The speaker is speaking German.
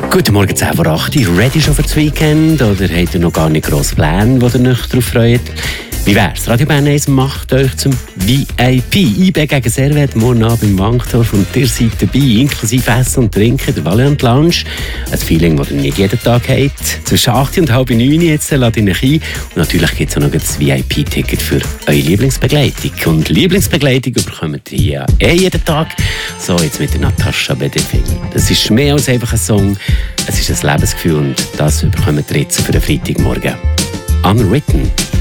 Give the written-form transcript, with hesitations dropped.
Guten Morgen, 10 vor 8 Uhr. Ready schon für das Weekend? Oder habt ihr noch gar nicht grosse Pläne, wo ihr euch darauf freut? Wie wär's? Radio Bern 1 macht euch zum VIP. IB gegen Servet morgen Abend im Wankdorf und ihr seid dabei, inklusive Essen und Trinken, der Valiant Lounge. Ein Feeling, das ihr nicht jeden Tag habt. Zwischen 8 und halb 9 jetzt lade ich euch ein. Und natürlich gibt es auch noch das VIP-Ticket für eure Lieblingsbegleitung. Und Lieblingsbegleitung bekommt ihr ja jeden Tag. So, jetzt mit der Natascha Bedefing. Das ist mehr als einfach ein Song. Es ist ein Lebensgefühl und das bekommt ihr jetzt für den Freitagmorgen. Unwritten.